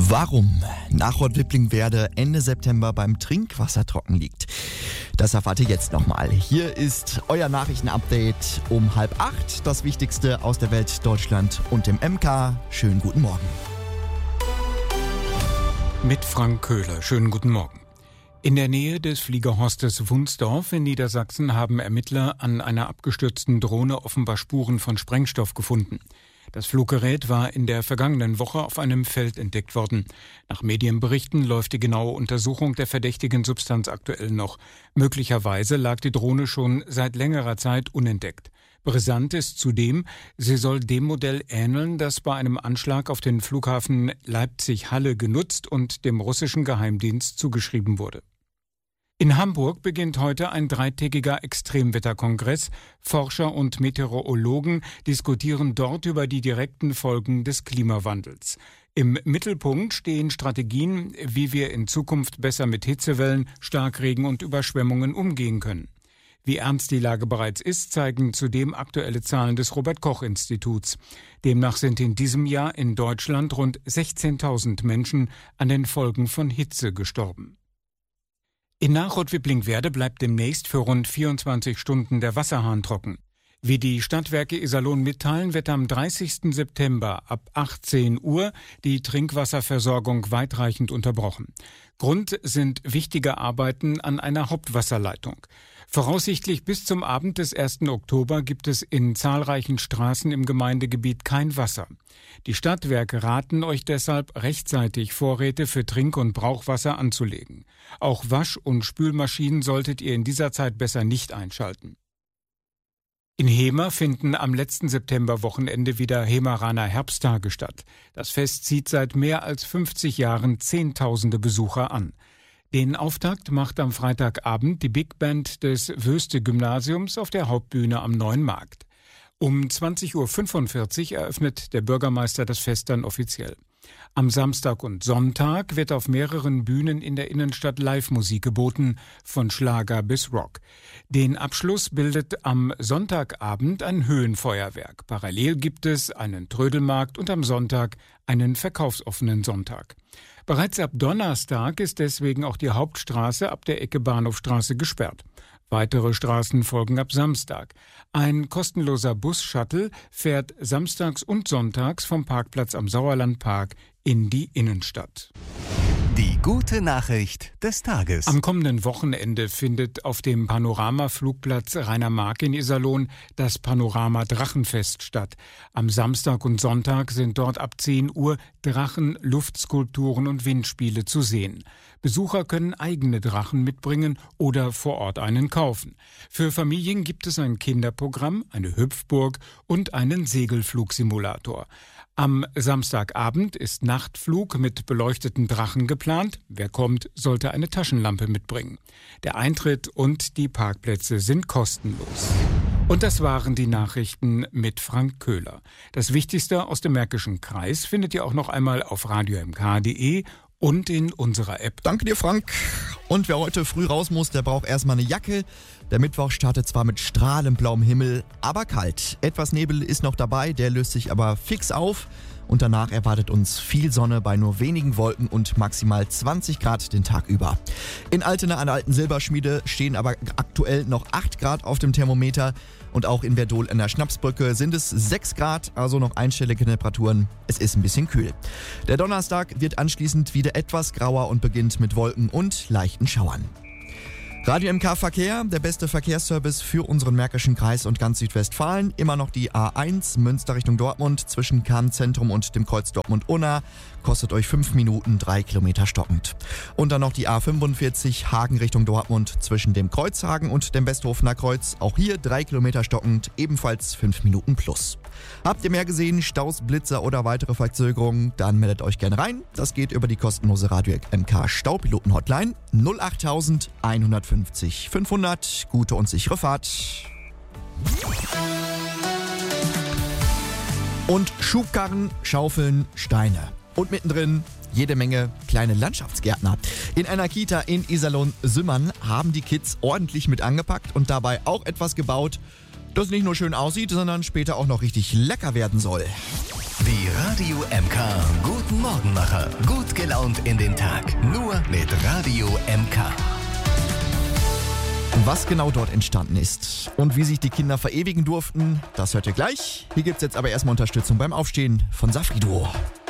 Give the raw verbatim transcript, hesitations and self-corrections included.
Warum nach Rottwipplingwerde Ende September beim Trinkwasser trocken liegt, das erfahrt ihr jetzt nochmal. Hier ist euer Nachrichtenupdate um halb acht. Das Wichtigste aus der Welt, Deutschland und dem M K. Schönen guten Morgen. Mit Frank Köhler. Schönen guten Morgen. In der Nähe des Fliegerhorstes Wunsdorf in Niedersachsen haben Ermittler an einer abgestürzten Drohne offenbar Spuren von Sprengstoff gefunden. Das Fluggerät war in der vergangenen Woche auf einem Feld entdeckt worden. Nach Medienberichten läuft die genaue Untersuchung der verdächtigen Substanz aktuell noch. Möglicherweise lag die Drohne schon seit längerer Zeit unentdeckt. Brisant ist zudem, sie soll dem Modell ähneln, das bei einem Anschlag auf den Flughafen Leipzig-Halle genutzt und dem russischen Geheimdienst zugeschrieben wurde. In Hamburg beginnt heute ein dreitägiger Extremwetterkongress. Forscher und Meteorologen diskutieren dort über die direkten Folgen des Klimawandels. Im Mittelpunkt stehen Strategien, wie wir in Zukunft besser mit Hitzewellen, Starkregen und Überschwemmungen umgehen können. Wie ernst die Lage bereits ist, zeigen zudem aktuelle Zahlen des Robert-Koch-Instituts. Demnach sind in diesem Jahr in Deutschland rund sechzehntausend Menschen an den Folgen von Hitze gestorben. In Nach-Rottwipplingwerde bleibt demnächst für rund vierundzwanzig Stunden der Wasserhahn trocken. Wie die Stadtwerke Iserlohn mitteilen, wird am dreißigsten September ab achtzehn Uhr die Trinkwasserversorgung weitreichend unterbrochen. Grund sind wichtige Arbeiten an einer Hauptwasserleitung. Voraussichtlich bis zum Abend des ersten Oktober gibt es in zahlreichen Straßen im Gemeindegebiet kein Wasser. Die Stadtwerke raten euch deshalb, rechtzeitig Vorräte für Trink- und Brauchwasser anzulegen. Auch Wasch- und Spülmaschinen solltet ihr in dieser Zeit besser nicht einschalten. In Hemer finden am letzten Septemberwochenende wieder Hemeraner Herbsttage statt. Das Fest zieht seit mehr als fünfzig Jahren Zehntausende Besucher an. Den Auftakt macht am Freitagabend die Big Band des Wöste-Gymnasiums auf der Hauptbühne am Neuen Markt. Um zwanzig Uhr fünfundvierzig eröffnet der Bürgermeister das Fest dann offiziell. Am Samstag und Sonntag wird auf mehreren Bühnen in der Innenstadt Live-Musik geboten, von Schlager bis Rock. Den Abschluss bildet am Sonntagabend ein Höhenfeuerwerk. Parallel gibt es einen Trödelmarkt und am Sonntag einen verkaufsoffenen Sonntag. Bereits ab Donnerstag ist deswegen auch die Hauptstraße ab der Ecke Bahnhofstraße gesperrt. Weitere Straßen folgen ab Samstag. Ein kostenloser Bus-Shuttle fährt samstags und sonntags vom Parkplatz am Sauerlandpark in die Innenstadt. Die gute Nachricht des Tages. Am kommenden Wochenende findet auf dem Panorama-Flugplatz Rainer Mark in Iserlohn das Panorama-Drachenfest statt. Am Samstag und Sonntag sind dort ab zehn Uhr Drachen, Luftskulpturen und Windspiele zu sehen. Besucher können eigene Drachen mitbringen oder vor Ort einen kaufen. Für Familien gibt es ein Kinderprogramm, eine Hüpfburg und einen Segelflugsimulator. Am Samstagabend ist Nachtflug mit beleuchteten Drachen geplant. Wer kommt, sollte eine Taschenlampe mitbringen. Der Eintritt und die Parkplätze sind kostenlos. Und das waren die Nachrichten mit Frank Köhler. Das Wichtigste aus dem Märkischen Kreis findet ihr auch noch einmal auf radio m k punkt d e und in unserer App. Danke dir, Frank. Und wer heute früh raus muss, der braucht erstmal eine Jacke. Der Mittwoch startet zwar mit strahlend blauem Himmel, aber kalt. Etwas Nebel ist noch dabei, der löst sich aber fix auf. Und danach erwartet uns viel Sonne bei nur wenigen Wolken und maximal zwanzig Grad den Tag über. In Altena an der Alten Silberschmiede stehen aber aktuell noch acht Grad auf dem Thermometer. Und auch in Verdol an der Schnapsbrücke sind es sechs Grad, also noch einstellige Temperaturen. Es ist ein bisschen kühl. Der Donnerstag wird anschließend wieder etwas grauer und beginnt mit Wolken und leichten Schauern. Radio M K Verkehr, der beste Verkehrsservice für unseren Märkischen Kreis und ganz Südwestfalen. Immer noch die A eins, Münster Richtung Dortmund, zwischen Kernzentrum und dem Kreuz Dortmund-Unna. Kostet euch fünf Minuten, drei Kilometer stockend. Und dann noch die A fünfundvierzig, Hagen Richtung Dortmund, zwischen dem Kreuzhagen und dem Westhofener Kreuz. Auch hier drei Kilometer stockend, ebenfalls fünf Minuten plus. Habt ihr mehr gesehen, Staus, Blitzer oder weitere Verzögerungen, dann meldet euch gerne rein. Das geht über die kostenlose Radio M K Staupiloten-Hotline null acht einhundertfünfzig fünfhundert. Gute und sichere Fahrt. Und Schubkarren, Schaufeln, Steine. Und mittendrin jede Menge kleine Landschaftsgärtner. In einer Kita in Iserlohn-Sümmern haben die Kids ordentlich mit angepackt und dabei auch etwas gebaut, das nicht nur schön aussieht, sondern später auch noch richtig lecker werden soll. Die Radio M K Guten Morgen Morgenmacher. Gut gelaunt in den Tag. Nur mit Radio M K. Was genau dort entstanden ist und wie sich die Kinder verewigen durften, das hört ihr gleich. Hier gibt's jetzt aber erstmal Unterstützung beim Aufstehen von Safri Duo.